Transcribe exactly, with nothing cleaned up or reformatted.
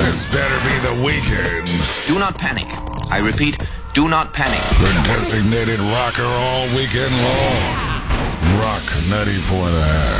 This better be the weekend. Do not panic. I repeat, do not panic. The designated rocker all weekend long. Rock ninety-four and a half.